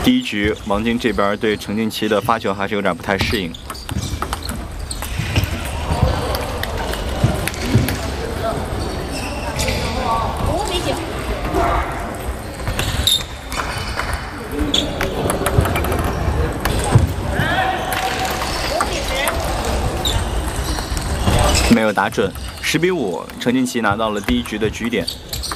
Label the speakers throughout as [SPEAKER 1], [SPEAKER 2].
[SPEAKER 1] 第一局，王晶这边对程靖奇的发球还是有点不太适应。没有打准，10比5，程靖奇拿到了第一局的局点。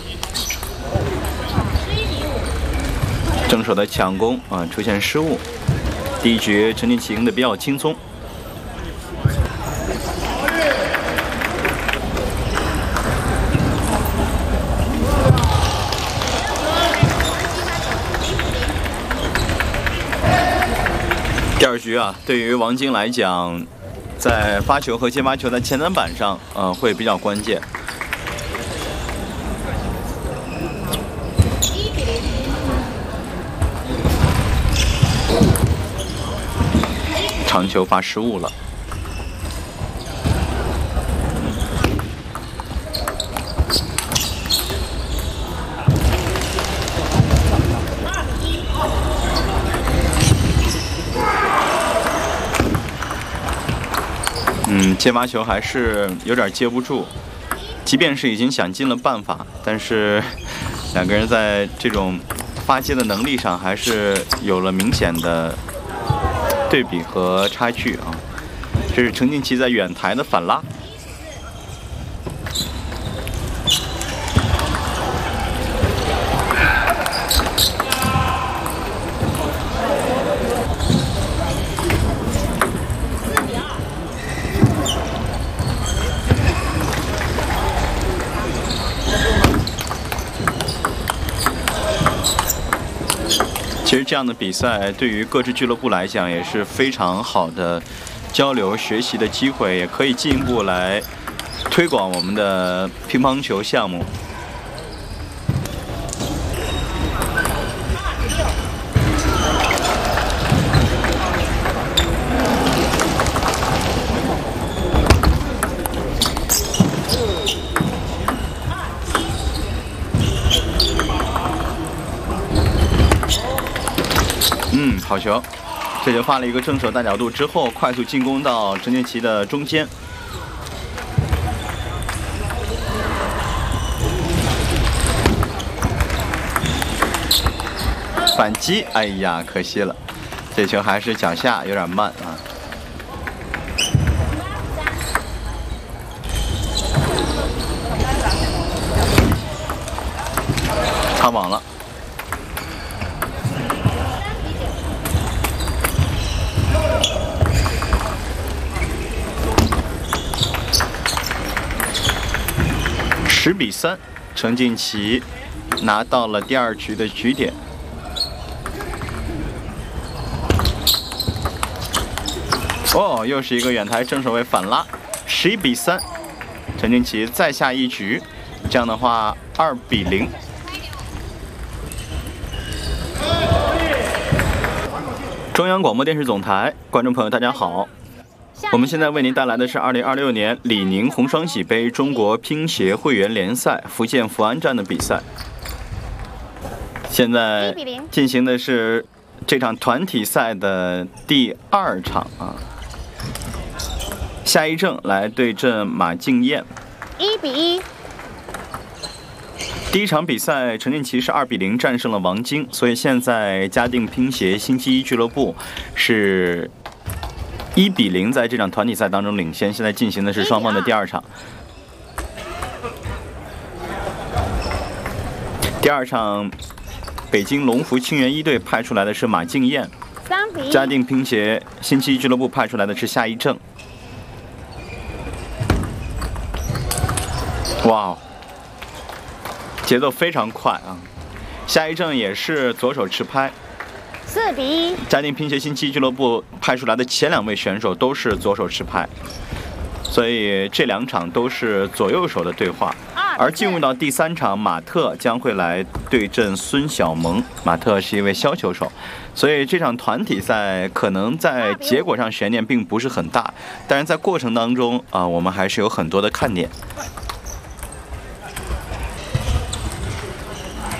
[SPEAKER 1] 正手的抢攻出现失误，第一局程靖奇赢得比较轻松。第二局对于王晶来讲，在发球和接发球的前单板上会比较关键。长球发失误了。接发球还是有点接不住，即便是已经想尽了办法，但是两个人在这种发接的能力上还是有了明显的对比和差距啊。这是程靖奇在远台的反拉。其实这样的比赛对于各支俱乐部来讲也是非常好的交流学习的机会，也可以进一步来推广我们的乒乓球项目。好球，这就发了一个正手大角度之后，快速进攻到程靖奇的中间。反击，哎呀，可惜了，这球还是脚下有点慢啊。擦网了。10比3，程靖奇拿到了第二局的局点。又是一个远台正手位反拉，11比3，程靖奇再下一局，这样的话2比0。中央广播电视总台，观众朋友大家好。我们现在为您带来的是2026年李宁红双喜杯中国乒协会员联赛福建福安站的比赛。现在进行的是这场团体赛的第2场夏一正来对阵马敬燕
[SPEAKER 2] ，1比1。
[SPEAKER 1] 第一场比赛，程靖奇是2比0战胜了王晶，所以现在嘉定乒协星期一俱乐部是1比0在这场团体赛当中领先。现在进行的是双方的第2场。第2场，北京龙福清源一队派出来的是马敬燕
[SPEAKER 2] ，3比1。
[SPEAKER 1] 嘉定乒协星期一俱乐部派出来的是夏一正。哇，节奏非常快啊！夏一正也是左手持拍。
[SPEAKER 2] 4比1。
[SPEAKER 1] 嘉定乒协星期一俱乐部派出来的前2位选手都是左手持拍，所以这2场都是左右手的对话。而进入到第3场，马特将会来对阵孙晓萌。马特是一位削球手，所以这场团体赛可能在结果上悬念并不是很大，但是在过程当中我们还是有很多的看点。